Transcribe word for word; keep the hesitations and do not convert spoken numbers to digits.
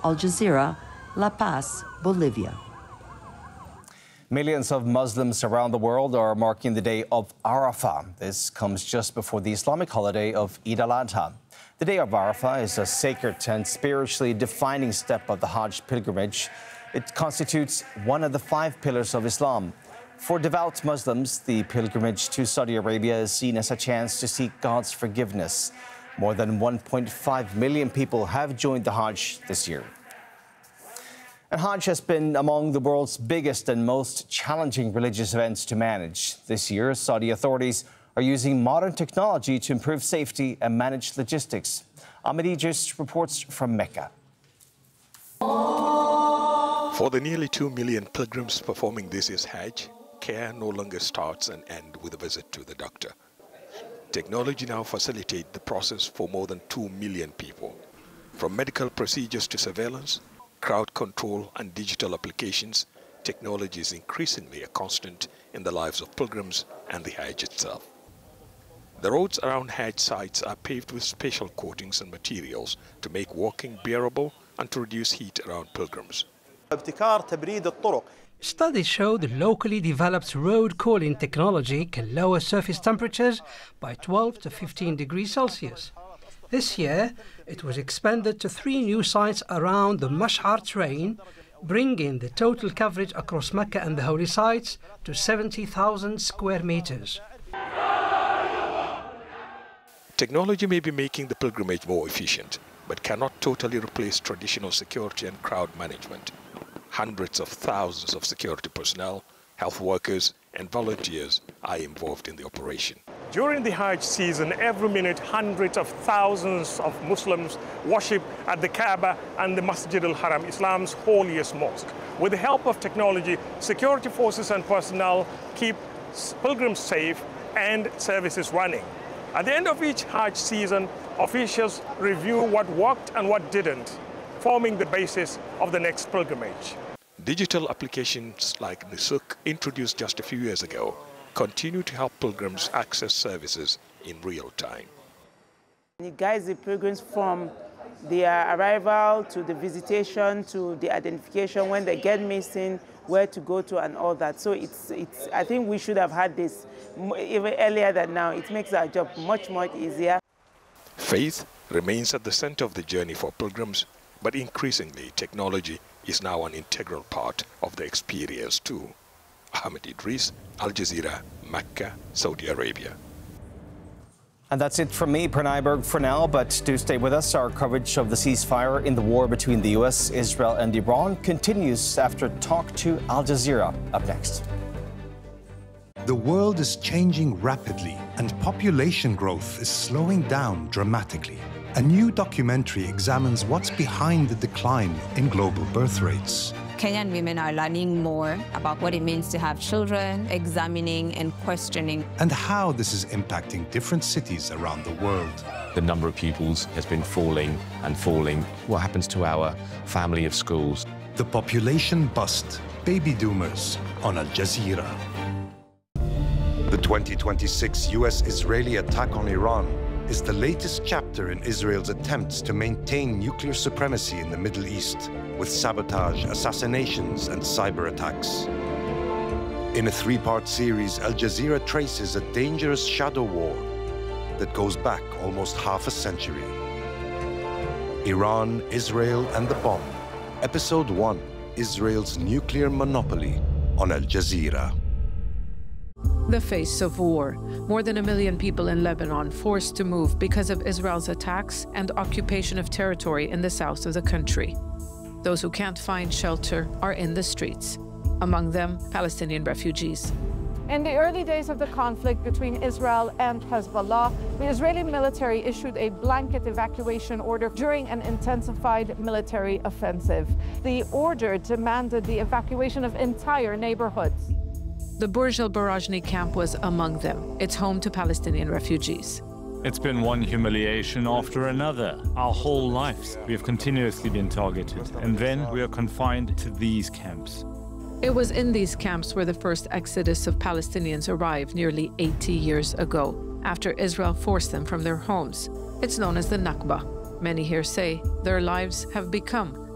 Al Jazeera, La Paz, Bolivia. Millions of Muslims around the world are marking the day of Arafah. This comes just before the Islamic holiday of Eid al-Adha. The day of Arafah is a sacred and spiritually defining step of the Hajj pilgrimage. It constitutes one of the five pillars of Islam. For devout Muslims, the pilgrimage to Saudi Arabia is seen as a chance to seek God's forgiveness. More than one point five million people have joined the Hajj this year. And Hajj has been among the world's biggest and most challenging religious events to manage. This year, Saudi authorities are using modern technology to improve safety and manage logistics. Ahmed Idris reports from Mecca. For the nearly two million pilgrims performing this year's Hajj, care no longer starts and ends with a visit to the doctor. Technology now facilitates the process for more than two million people. From medical procedures to surveillance, crowd control and digital applications, technology is increasingly a constant in the lives of pilgrims and the Hajj itself. The roads around Hajj sites are paved with special coatings and materials to make walking bearable and to reduce heat around pilgrims. Studies show the locally developed road cooling technology can lower surface temperatures by twelve to fifteen degrees Celsius. This year, it was expanded to three new sites around the Mash'ar terrain, bringing the total coverage across Mecca and the holy sites to seventy thousand square meters. Technology may be making the pilgrimage more efficient, but cannot totally replace traditional security and crowd management. Hundreds of thousands of security personnel, health workers, and volunteers are involved in the operation. During the Hajj season, every minute, hundreds of thousands of Muslims worship at the Kaaba and the Masjid al-Haram, Islam's holiest mosque. With the help of technology, security forces and personnel keep pilgrims safe and services running. At the end of each Hajj season, officials review what worked and what didn't, forming the basis of the next pilgrimage. Digital applications like Nusuk, introduced just a few years ago, continue to help pilgrims access services in real time. It guides the pilgrims from their arrival to the visitation to the identification when they get missing, where to go to and all that. So it's, it's, I think we should have had this even earlier than now. It makes our job much, much easier. Faith remains at the center of the journey for pilgrims, but increasingly technology is now an integral part of the experience too. Ahmed Idris, Al Jazeera, Mecca, Saudi Arabia. And that's it from me, Pranay Berg, for now, but do stay with us. Our coverage of the ceasefire in the war between the U S, Israel and Iran continues after Talk to Al Jazeera. Up next. The world is changing rapidly and population growth is slowing down dramatically. A new documentary examines what's behind the decline in global birth rates. Kenyan women are learning more about what it means to have children, examining and questioning. And how this is impacting different cities around the world. The number of pupils has been falling and falling. What happens to our family of schools? The population bust, baby doomers, on Al Jazeera. The twenty twenty-six U S-Israeli attack on Iran is the latest chapter in Israel's attempts to maintain nuclear supremacy in the Middle East, with sabotage, assassinations, and cyber attacks. In a three-part series, Al Jazeera traces a dangerous shadow war that goes back almost half a century. Iran, Israel, and the bomb. Episode one, Israel's nuclear monopoly, on Al Jazeera. The face of war. More than a million people in Lebanon forced to move because of Israel's attacks and occupation of territory in the south of the country. Those who can't find shelter are in the streets, among them Palestinian refugees. In the early days of the conflict between Israel and Hezbollah, the Israeli military issued a blanket evacuation order during an intensified military offensive. The order demanded the evacuation of entire neighborhoods. The Burj al-Barajni camp was among them. It's home to Palestinian refugees. It's been one humiliation after another. Our whole lives, we have continuously been targeted, and then we are confined to these camps. It was in these camps where the first exodus of Palestinians arrived nearly eighty years ago, after Israel forced them from their homes. It's known as the Nakba. Many here say their lives have become